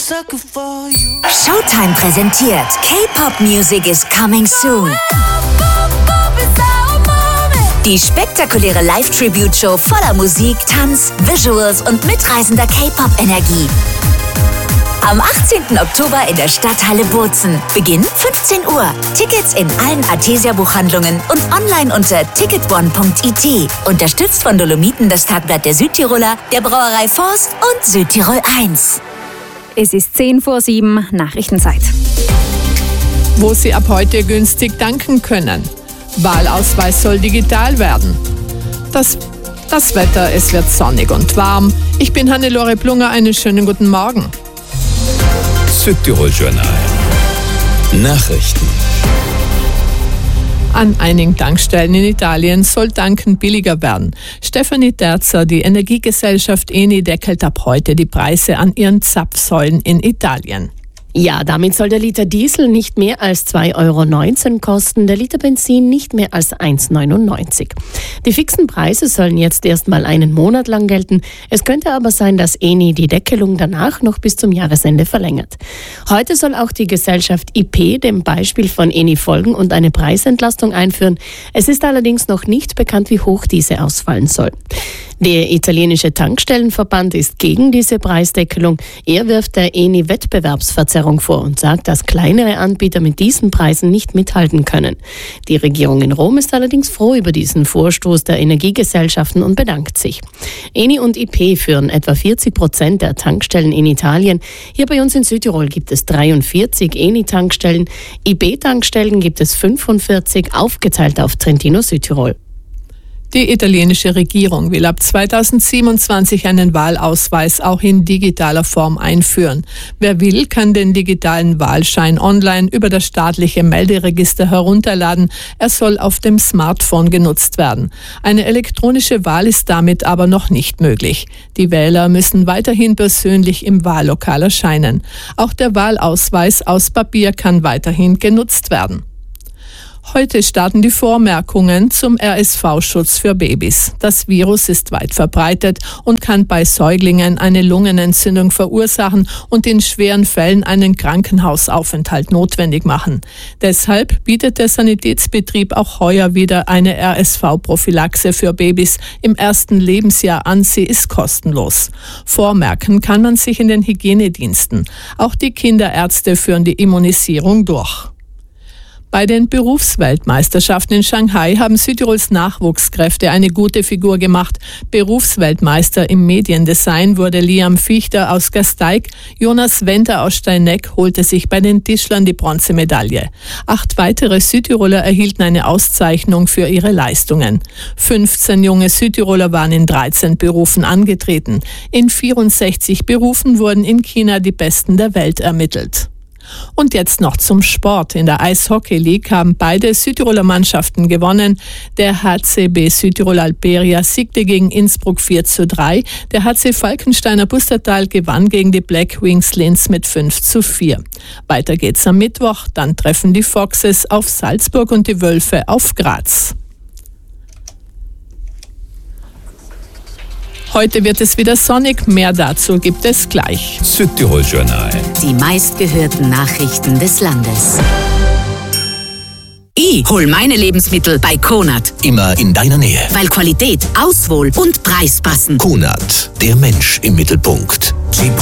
Showtime präsentiert K-Pop Music is coming soon. Die spektakuläre Live-Tribute-Show voller Musik, Tanz, Visuals und mitreisender K-Pop-Energie. Am 18. Oktober in der Stadthalle Bozen. Beginn 15 Uhr. Tickets in allen Artesia-Buchhandlungen und online unter ticketone.it. Unterstützt von Dolomiten, das Tagblatt der Südtiroler, der Brauerei Forst und Südtirol 1. Es ist 6:10, Nachrichtenzeit. Wo Sie ab heute günstig tanken können. Wahlausweis soll digital werden. Das Wetter, es wird sonnig und warm. Ich bin Hannelore Plunger, einen schönen guten Morgen. Südtirol Journal. Nachrichten. An einigen Tankstellen in Italien soll Tanken billiger werden. Stefanie Terzer, die Energiegesellschaft Eni, deckelt ab heute die Preise an ihren Zapfsäulen in Italien. Ja, damit soll der Liter Diesel nicht mehr als 2,19 € kosten, der Liter Benzin nicht mehr als 1,99 €. Die fixen Preise sollen jetzt erstmal einen Monat lang gelten. Es könnte aber sein, dass Eni die Deckelung danach noch bis zum Jahresende verlängert. Heute soll auch die Gesellschaft IP dem Beispiel von Eni folgen und eine Preisentlastung einführen. Es ist allerdings noch nicht bekannt, wie hoch diese ausfallen soll. Der italienische Tankstellenverband ist gegen diese Preisdeckelung. Er wirft der Eni Wettbewerbsverzerrung vor und sagt, dass kleinere Anbieter mit diesen Preisen nicht mithalten können. Die Regierung in Rom ist allerdings froh über diesen Vorstoß der Energiegesellschaften und bedankt sich. Eni und IP führen etwa 40% der Tankstellen in Italien. Hier bei uns in Südtirol gibt es 43 Eni-Tankstellen. IP-Tankstellen gibt es 45, aufgeteilt auf Trentino, Südtirol. Die italienische Regierung will ab 2027 einen Wahlausweis auch in digitaler Form einführen. Wer will, kann den digitalen Wahlschein online über das staatliche Melderegister herunterladen. Er soll auf dem Smartphone genutzt werden. Eine elektronische Wahl ist damit aber noch nicht möglich. Die Wähler müssen weiterhin persönlich im Wahllokal erscheinen. Auch der Wahlausweis aus Papier kann weiterhin genutzt werden. Heute starten die Vormerkungen zum RSV-Schutz für Babys. Das Virus ist weit verbreitet und kann bei Säuglingen eine Lungenentzündung verursachen und in schweren Fällen einen Krankenhausaufenthalt notwendig machen. Deshalb bietet der Sanitätsbetrieb auch heuer wieder eine RSV-Prophylaxe für Babys im ersten Lebensjahr an. Sie ist kostenlos. Vormerken kann man sich in den Hygienediensten. Auch die Kinderärzte führen die Immunisierung durch. Bei den Berufsweltmeisterschaften in Shanghai haben Südtirols Nachwuchskräfte eine gute Figur gemacht. Berufsweltmeister im Mediendesign wurde Liam Fichter aus Gasteig. Jonas Wender aus Steineck holte sich bei den Tischlern die Bronzemedaille. 8 weitere Südtiroler erhielten eine Auszeichnung für ihre Leistungen. 15 junge Südtiroler waren in 13 Berufen angetreten. In 64 Berufen wurden in China die Besten der Welt ermittelt. Und jetzt noch zum Sport. In der Eishockey League haben beide Südtiroler Mannschaften gewonnen. Der HCB Südtirol Alperia siegte gegen Innsbruck 4:3. Der HC Falkensteiner Pustertal gewann gegen die Black Wings Linz mit 5:4. Weiter geht's am Mittwoch. Dann treffen die Foxes auf Salzburg und die Wölfe auf Graz. Heute wird es wieder sonnig, mehr dazu gibt es gleich. Südtirol Journal. Die meistgehörten Nachrichten des Landes. Ich hol meine Lebensmittel bei Konad. Immer in deiner Nähe. Weil Qualität, Auswahl und Preis passen. Konad, der Mensch im Mittelpunkt.